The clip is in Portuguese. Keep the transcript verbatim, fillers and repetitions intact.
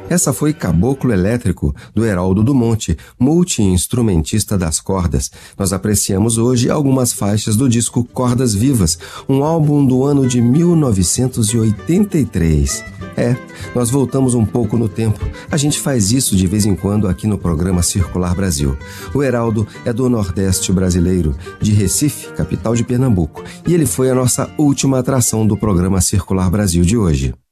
Essa foi Caboclo Elétrico, do Heraldo do Monte, multi-instrumentista das cordas. Nós apreciamos hoje algumas faixas do disco Cordas Vivas, um álbum do ano de mil novecentos e oitenta e três. É, nós voltamos um pouco no tempo. A gente faz isso de vez em quando aqui no programa Circular Brasil. O Heraldo é do Nordeste brasileiro, de Recife, capital de Pernambuco, e ele foi a nossa última atração do programa Circular Brasil de hoje.